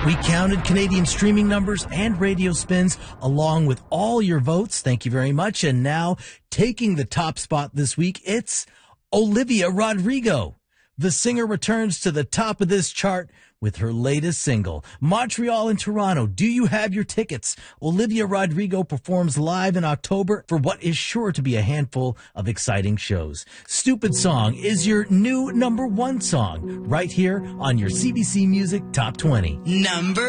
We counted Canadian streaming numbers and radio spins along with all your votes. Thank you very much. And now, taking the top spot this week, it's Olivia Rodrigo. The singer returns to the top of this chart with her latest single, Montreal and Toronto. Do you have your tickets? Olivia Rodrigo performs live in October for what is sure to be a handful of exciting shows. Stupid Song is your new #1 song right here on your CBC Music Top 20. Number